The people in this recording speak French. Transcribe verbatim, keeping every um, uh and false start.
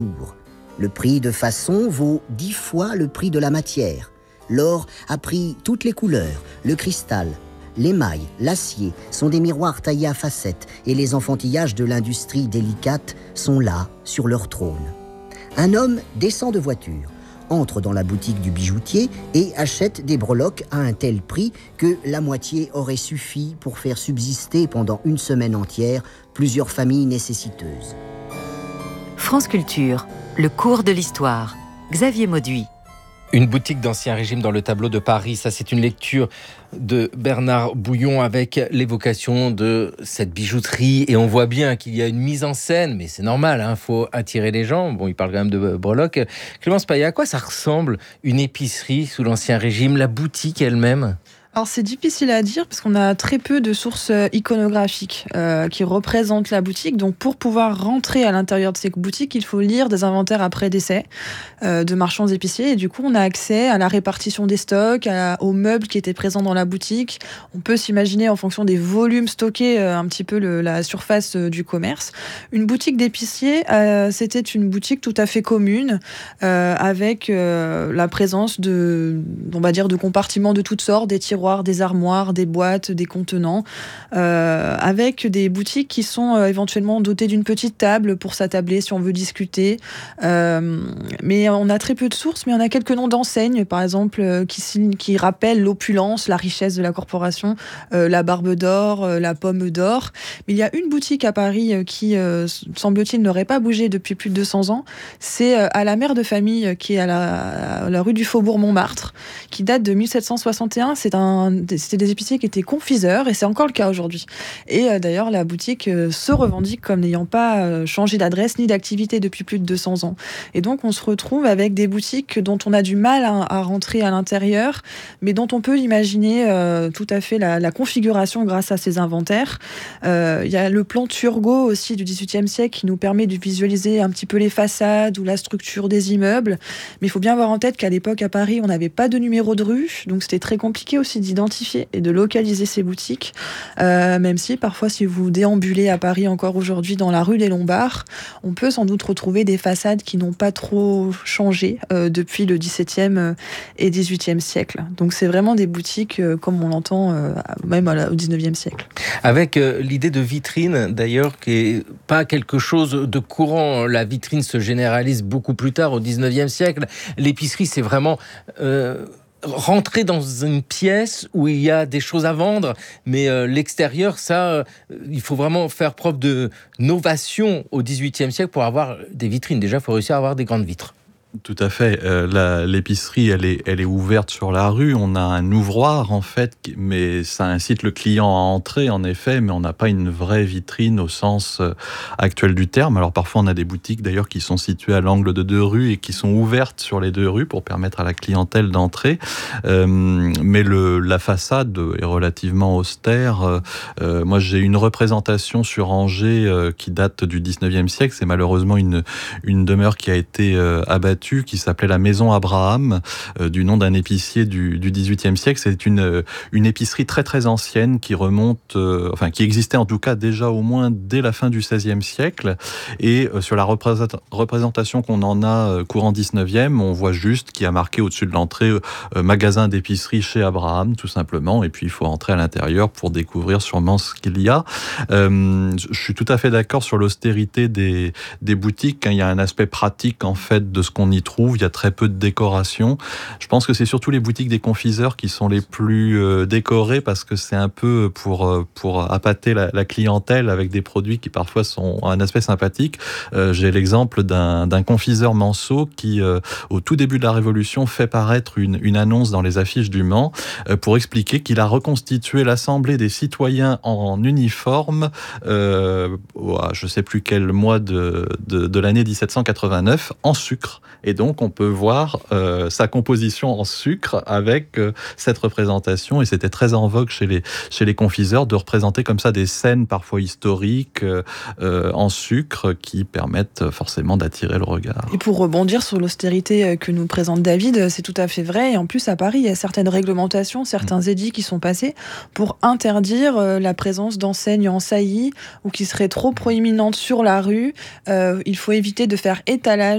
Le prix de façon vaut dix fois le prix de la matière. L'or a pris toutes les couleurs, le cristal, l'émail, l'acier sont des miroirs taillés à facettes et les enfantillages de l'industrie délicate sont là, sur leur trône. Un homme descend de voiture, entre dans la boutique du bijoutier et achète des breloques à un tel prix que la moitié aurait suffi pour faire subsister pendant une semaine entière plusieurs familles nécessiteuses. France Culture, le cours de l'histoire. Xavier Mauduit. Une boutique d'Ancien Régime dans le tableau de Paris, ça c'est une lecture de Bernard Bouillon avec l'évocation de cette bijouterie et on voit bien qu'il y a une mise en scène, mais c'est normal, il hein, faut attirer les gens. Bon, il parle quand même de breloques. Clémence Payet, à quoi ça ressemble une épicerie sous l'Ancien Régime, la boutique elle-même ? Alors c'est difficile à dire parce qu'on a très peu de sources iconographiques euh, qui représentent la boutique. Donc pour pouvoir rentrer à l'intérieur de ces boutiques, il faut lire des inventaires après décès euh, de marchands épiciers. Et du coup, on a accès à la répartition des stocks, à, aux meubles qui étaient présents dans la boutique. On peut s'imaginer en fonction des volumes stockés euh, un petit peu le, la surface euh, du commerce. Une boutique d'épicier, euh, c'était une boutique tout à fait commune euh, avec euh, la présence de, on va dire, de compartiments de toutes sortes, des tiroirs, des armoires, des boîtes, des contenants, euh, avec des boutiques qui sont euh, éventuellement dotées d'une petite table pour s'attabler si on veut discuter. Euh, mais on a très peu de sources, mais on a quelques noms d'enseignes, par exemple, euh, qui, qui rappellent l'opulence, la richesse de la corporation, euh, la Barbe d'Or, euh, la Pomme d'Or. Mais il y a une boutique à Paris euh, qui, euh, semble-t-il, n'aurait pas bougé depuis plus de deux cents ans. C'est euh, à la mère de famille, euh, qui est à la, à la rue du Faubourg Montmartre, qui date de mille sept cent soixante et un. C'est un C'était des épiciers qui étaient confiseurs et c'est encore le cas aujourd'hui. Et euh, d'ailleurs, la boutique euh, se revendique comme n'ayant pas euh, changé d'adresse ni d'activité depuis plus de deux cents ans. Et donc, on se retrouve avec des boutiques dont on a du mal à, à rentrer à l'intérieur, mais dont on peut imaginer euh, tout à fait la, la configuration grâce à ces inventaires. Euh, il y a le plan Turgot aussi du dix-huitième siècle qui nous permet de visualiser un petit peu les façades ou la structure des immeubles. Mais il faut bien avoir en tête qu'à l'époque, à Paris, on n'avait pas de numéro de rue, donc c'était très compliqué aussi d'identifier et de localiser ces boutiques, euh, même si parfois si vous déambulez à Paris encore aujourd'hui dans la rue des Lombards, on peut sans doute retrouver des façades qui n'ont pas trop changé euh, depuis le dix-septième et dix-huitième siècle. Donc c'est vraiment des boutiques euh, comme on l'entend euh, même au dix-neuvième siècle. Avec euh, l'idée de vitrine d'ailleurs qui est pas quelque chose de courant, la vitrine se généralise beaucoup plus tard au dix-neuvième siècle. L'épicerie c'est vraiment... Euh rentrer dans une pièce où il y a des choses à vendre, mais euh, l'extérieur, ça, euh, il faut vraiment faire preuve de novation au dix-huitième siècle pour avoir des vitrines. Déjà, il faut réussir à avoir des grandes vitres. Tout à fait. Euh, la, l'épicerie, elle est, elle est ouverte sur la rue. On a un ouvroir, en fait, mais ça incite le client à entrer, en effet, mais on n'a pas une vraie vitrine au sens euh, actuel du terme. Alors, parfois, on a des boutiques, d'ailleurs, qui sont situées à l'angle de deux rues et qui sont ouvertes sur les deux rues pour permettre à la clientèle d'entrer. Euh, mais le, la façade est relativement austère. Euh, euh, moi, j'ai une représentation sur Angers euh, qui date du dix-neuvième siècle. C'est malheureusement une, une demeure qui a été euh, abattue, qui s'appelait la Maison Abraham, euh, du nom d'un épicier du, du dix-huitième siècle. C'est une, une épicerie très très ancienne qui remonte, euh, enfin qui existait en tout cas déjà au moins dès la fin du seizième siècle. Et euh, sur la représent- représentation qu'on en a euh, courant dix-neuvième, on voit juste qu'il y a marqué au-dessus de l'entrée euh, magasin d'épicerie chez Abraham, tout simplement. Et puis il faut entrer à l'intérieur pour découvrir sûrement ce qu'il y a. Euh, je suis tout à fait d'accord sur l'austérité des, des boutiques. Il y a un aspect pratique en fait de ce qu'on y trouve, il y a très peu de décoration. Je pense que c'est surtout les boutiques des confiseurs qui sont les plus euh, décorées parce que c'est un peu pour, euh, pour appâter la, la clientèle avec des produits qui parfois sont un aspect sympathique. Euh, j'ai l'exemple d'un, d'un confiseur manceau qui, euh, au tout début de la Révolution, fait paraître une, une annonce dans les affiches du Mans euh, pour expliquer qu'il a reconstitué l'Assemblée des citoyens en uniforme euh, je ne sais plus quel mois de, de, de l'année dix-sept cent quatre-vingt-neuf en sucre. Et donc, on peut voir euh, sa composition en sucre avec euh, cette représentation. Et c'était très en vogue chez les, chez les confiseurs de représenter comme ça des scènes parfois historiques euh, euh, en sucre qui permettent forcément d'attirer le regard. Et pour rebondir sur l'austérité que nous présente David, c'est tout à fait vrai. Et en plus, à Paris, il y a certaines réglementations, certains édits qui sont passés pour interdire euh, la présence d'enseignes en saillie ou qui seraient trop proéminentes sur la rue. Euh, il faut éviter de faire étalage